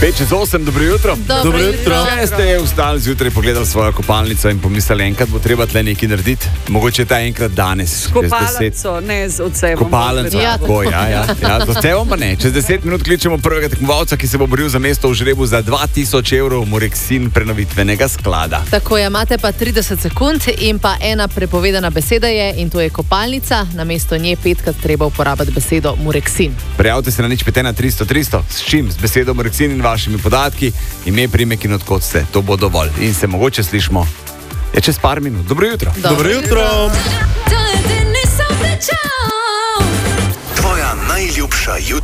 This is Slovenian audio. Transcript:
5:08, dobro jutro. Dobro jutro. Če ste vstali zjutraj, pogledali svojo kopalnico in pomislili, enkrat bo treba tle nekaj narediti, mogoče ta enkrat danes. Kopalnico, ne z odsevom. Kopalnico, tako, ja. Z odsevom pa ne. Čez 10 minut kličemo prvega tekmovalca, ki se bo boril za mesto v žrebu za 2000 evrov Mureksin prenovitvenega sklada. Tako je, imate pa 30 sekund in pa ena prepovedana beseda je, in to je kopalnica. Namesto nje 5krat treba uporabiti besedo Mureksin. Prijavite se na 051 300 300. S čim? S besedo Mureksin in vašimi podatki, ime, priimek in odkot ste. To bo dovolj. In se mogoče slišimo čez par minut. Dobro jutro. Dobro jutro. Tvoja najljubša